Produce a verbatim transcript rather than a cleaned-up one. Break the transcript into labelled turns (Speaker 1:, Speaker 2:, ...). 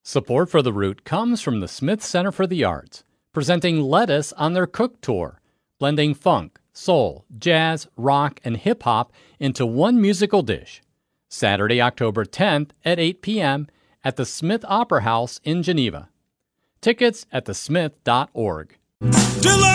Speaker 1: Support for The Root comes from the Smith Center for the Arts, presenting Lettuce on their Cook Tour, blending funk, soul, jazz, rock, and hip-hop into one musical dish. Saturday, October tenth at eight p.m. at the Smith Opera House in Geneva. Tickets at the smith dot org.
Speaker 2: Delight!